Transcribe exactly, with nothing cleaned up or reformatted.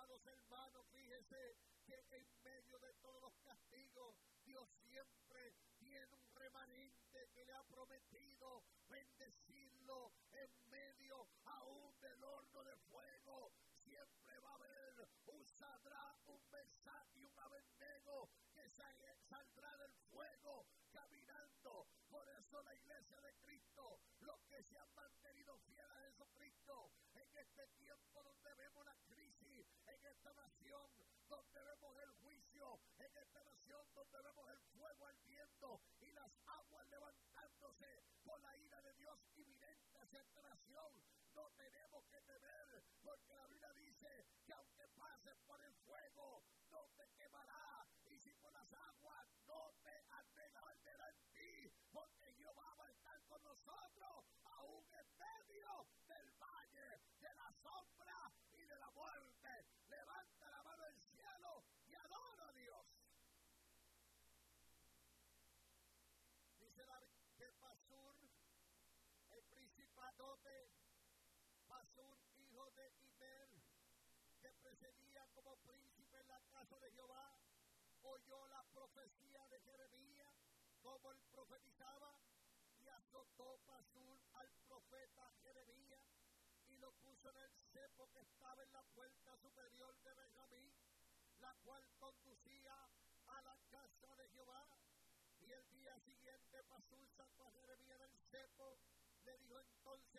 Amados hermanos, fíjese que en medio de todos los castigos, Dios siempre tiene un remanente que le ha prometido bendecirlo en medio aún del horno de fuego. Siempre va a haber un Sadrach, un Mesach y un Abednego que saldrá del fuego caminando. Por eso la iglesia de Cristo, los que se han mantenido fieles a Jesucristo, en este tiempo donde vemos la crisis, en esta nación donde vemos el juicio, en esta nación donde vemos el fuego ardiendo y las aguas levantándose por la ira de Dios inminente hacia esta nación, no tenemos que temer, porque la Biblia dice que aunque pases por el fuego, no te quemará, y si por las aguas no te arderá en ti, porque Jehová va a estar con nosotros, aún en medio del valle, de la sombra y de la muerte. Levanta la mano al cielo y adora a Dios. Dice la Biblia que Pasur, el principatote, Pasur, hijo de Imer, que precedía como príncipe en la casa de Jehová, oyó la profecía de Jeremías, como él profetizaba, y azotó Pasur al profeta Jeremías, y lo puso en el cepo que estaba en la puerta superior de Benjamín, la cual conducía a la casa de Jehová. Y el día siguiente Pasur sacó a Jeremías del cepo, le dijo entonces